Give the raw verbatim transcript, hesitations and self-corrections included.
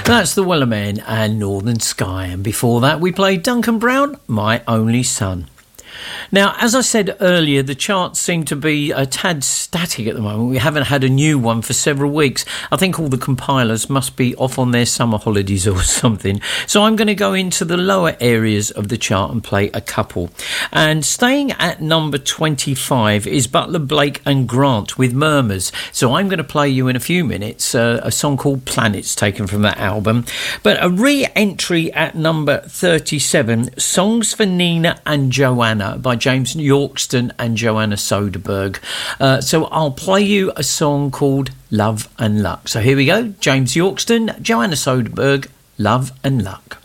That's the Wellermen and Northern Sky, and before that we played Duncan Brown, My Only Son. Now, as I said earlier, the charts seem to be a tad static at the moment. We haven't had a new one for several weeks. I think all the compilers must be off on their summer holidays or something. So I'm going to go into the lower areas of the chart and play a couple. And staying at number twenty-five is Butler, Blake and Grant with Murmurs. So I'm going to play you in a few minutes uh, a song called Planets, taken from that album. But a re-entry at number thirty-seven, Songs for Nina and Joanna by James Yorkston and Joanna Soderberg. Uh, so I'll play you a song called Love and Luck. So here we go, James Yorkston, Joanna Soderberg, Love and Luck.